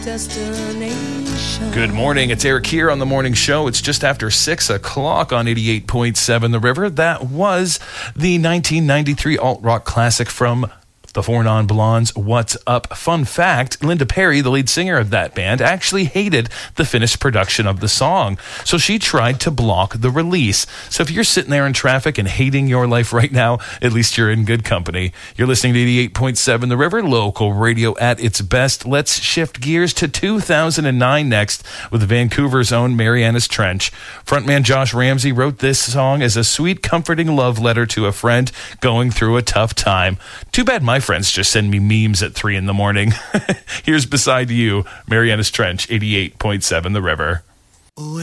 destination. Good morning. It's Eric here on the morning show. It's just after 6 o'clock on 88.7 The River. That was the 1993 alt-rock classic from the Four Non-Blondes, What's Up. Fun fact, Linda Perry, the lead singer of that band, actually hated the finished production of the song, so she tried to block the release. So if you're sitting there in traffic and hating your life right now, at least you're in good company. You're listening to 88.7 The River, local radio at its best. Let's shift gears to 2009 next with Vancouver's own Marianas Trench. Frontman Josh Ramsey wrote this song as a sweet, comforting love letter to a friend going through a tough time. Too bad my friends just send me memes at 3 in the morning. Here's Beside You, Marianas Trench, 88.7 The River.